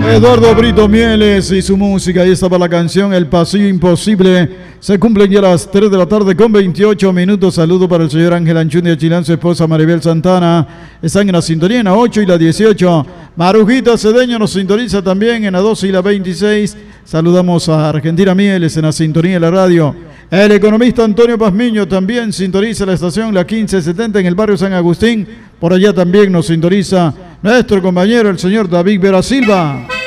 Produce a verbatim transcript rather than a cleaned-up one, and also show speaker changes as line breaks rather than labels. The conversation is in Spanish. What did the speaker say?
Eduardo Brito Mieles y su música. Ahí estaba la canción El Pasillo Imposible. Se cumplen ya las tres de la tarde con veintiocho minutos. Saludo para el señor Ángel Anchundia Chilán, su esposa Maribel Santana. Están en la sintonía en la ocho y la dieciocho. Marujita Cedeño nos sintoniza también en la doce y la veintiséis. Saludamos a Argentina Mieles en la sintonía de la radio. El economista Antonio Pazmiño también sintoniza la estación La quince setenta en el barrio San Agustín. Por allá también nos sintoniza nuestro compañero, el señor David Vera Silva.